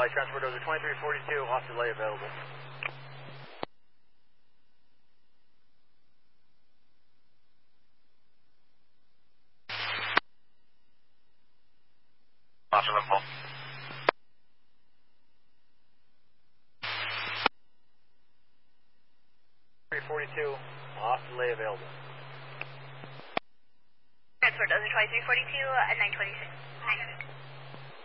Valley, transport dozer 2342, off delay available. Awesome info. 342, off delay available. Transport dozer 2342 at 926.